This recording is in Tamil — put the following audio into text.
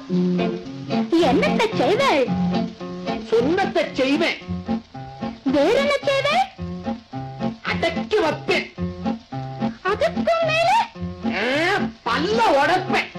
என்னத்தை செய்வேள்? சொன்னத்தை செய்வேன். வேற என்ன செய்வேள்? அடக்கி வைப்பேன். அதுக்கும் மேலே பல்ல உடைப்பேன்.